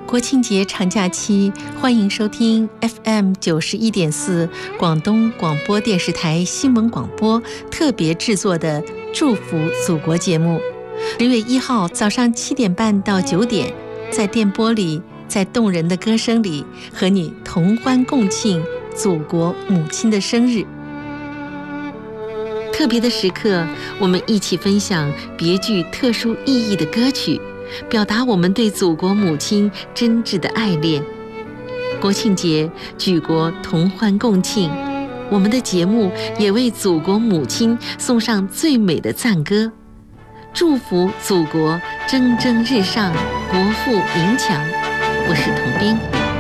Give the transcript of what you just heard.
国庆节长假期，欢迎收听 FM91.4 广东广播电视台新闻广播特别制作的祝福祖国节目。10月1号早上7点半到9点，在电波里，在动人的歌声里，和你同欢共庆祖国母亲的生日。特别的时刻，我们一起分享别具特殊意义的歌曲，表达我们对祖国母亲真挚的爱恋。国庆节，举国同欢共庆，我们的节目也为祖国母亲送上最美的赞歌，祝福祖国蒸蒸日上，国富民强。我是童斌。